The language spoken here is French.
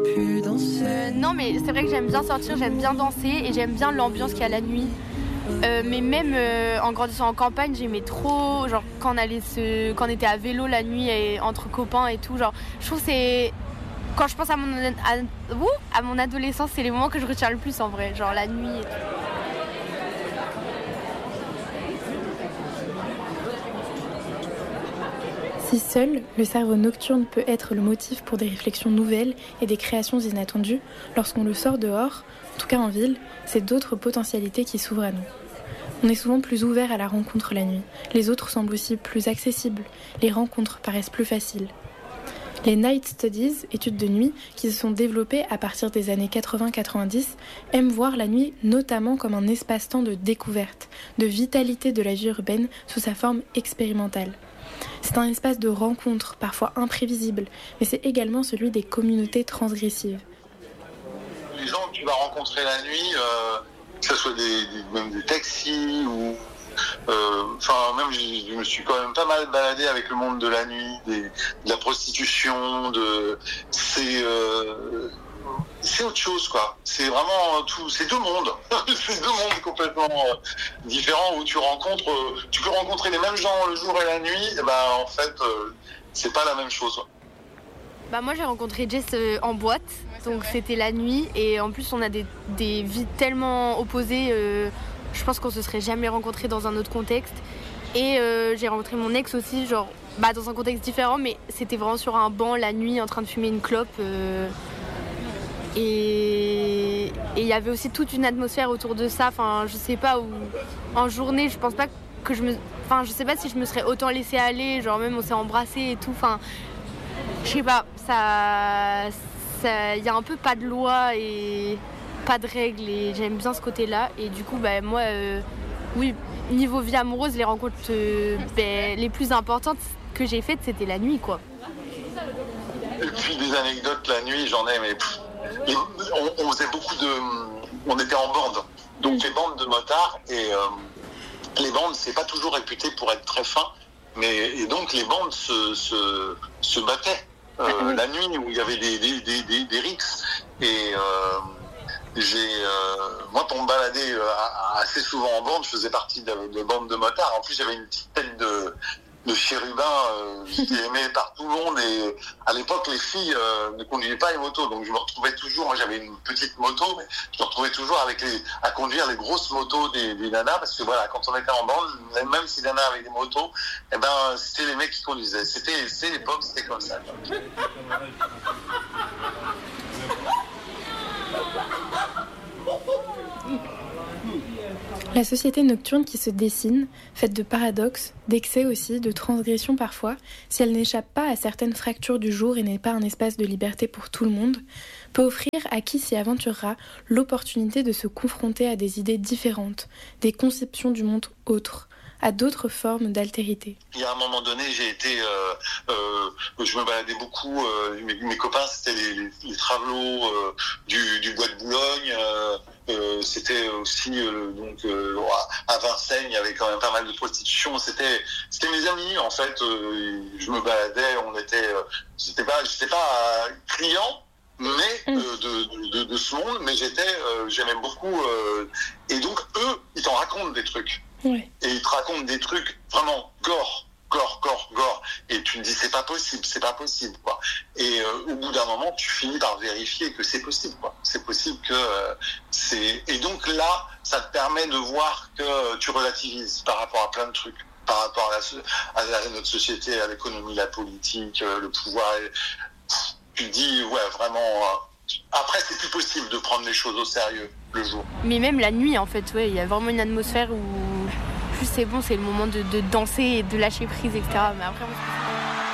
plus danser. Non, mais c'est vrai que j'aime bien sortir, j'aime bien danser et j'aime bien l'ambiance qu'il y a la nuit. Mais même en grandissant en campagne, j'aimais trop, genre quand on était à vélo la nuit et entre copains et tout, genre je trouve que c'est quand je pense à mon adolescence, c'est les moments que je retiens le plus en vrai, genre la nuit et tout. Si seul, le cerveau nocturne peut être le motif pour des réflexions nouvelles et des créations inattendues, lorsqu'on le sort dehors, en tout cas en ville, c'est d'autres potentialités qui s'ouvrent à nous. On est souvent plus ouvert à la rencontre la nuit. Les autres semblent aussi plus accessibles. Les rencontres paraissent plus faciles. Les Night Studies, études de nuit, qui se sont développées à partir des années 80-90, aiment voir la nuit notamment comme un espace-temps de découverte, de vitalité de la vie urbaine sous sa forme expérimentale. C'est un espace de rencontre, parfois imprévisible, mais c'est également celui des communautés transgressives. Les gens que tu vas rencontrer la nuit, que ce soit même des taxis ou... même je me suis quand même pas mal baladé avec le monde de la nuit, de la prostitution, c'est autre chose quoi. C'est vraiment c'est deux mondes, c'est deux mondes complètement différents où tu peux rencontrer les mêmes gens le jour et la nuit. Et en fait, c'est pas la même chose. Moi j'ai rencontré Jess en boîte, donc c'était la nuit et en plus on a des vies tellement opposées. Je pense qu'on se serait jamais rencontrés dans un autre contexte. Et j'ai rencontré mon ex aussi, dans un contexte différent, mais c'était vraiment sur un banc la nuit en train de fumer une clope. Et il y avait aussi toute une atmosphère autour de ça. Enfin, je sais pas, en journée, je pense pas que je sais pas si je me serais autant laissée aller. Genre même on s'est embrassés et tout. Enfin, je sais pas, il y a un peu pas de loi et pas de règles et j'aime bien ce côté-là. Et du coup, moi, oui, niveau vie amoureuse, les rencontres les plus importantes que j'ai faites, c'était la nuit, quoi. Et puis des anecdotes la nuit, j'en ai, mais on faisait beaucoup on était en bande, donc les bandes de motards et les bandes, c'est pas toujours réputé pour être très fin, et donc les bandes se battaient la nuit où il y avait des rixes et moi pour me balader assez souvent en bande, je faisais partie de bandes de motards. En plus j'avais une petite tête de chérubin, j'étais aimé par tout le monde et à l'époque les filles ne conduisaient pas les motos, donc je me retrouvais toujours, moi j'avais une petite moto, mais je me retrouvais toujours à conduire les grosses motos des nanas, parce que voilà, quand on était en bande, même si les nanas avaient des motos, c'était les mecs qui conduisaient, c'est l'époque, c'était comme ça. La société nocturne qui se dessine, faite de paradoxes, d'excès aussi, de transgressions parfois, si elle n'échappe pas à certaines fractures du jour et n'est pas un espace de liberté pour tout le monde, peut offrir à qui s'y aventurera l'opportunité de se confronter à des idées différentes, des conceptions du monde autres, à d'autres formes d'altérité. Il y a un moment donné, je me baladais beaucoup, mes copains c'était les travelots du bois de Boulogne, c'était aussi à Vincennes, il y avait quand même pas mal de prostitution, c'était mes amis en fait, je me baladais, j'étais pas client, mais de ce monde, mais j'aimais beaucoup, et donc eux, ils t'en racontent des trucs. Ouais. Et ils te racontent des trucs vraiment gore. Et tu te dis, c'est pas possible, quoi. Et au bout d'un moment, tu finis par vérifier que c'est possible, quoi. C'est possible que Et donc là, ça te permet de voir que tu relativises par rapport à plein de trucs. Par rapport à notre société, à l'économie, la politique, le pouvoir. Tu te dis, ouais, vraiment... Après, c'est plus possible de prendre les choses au sérieux le jour. Mais même la nuit, en fait, ouais, il y a vraiment une atmosphère où juste c'est bon, c'est le moment de danser et de lâcher prise, etc. Mais après,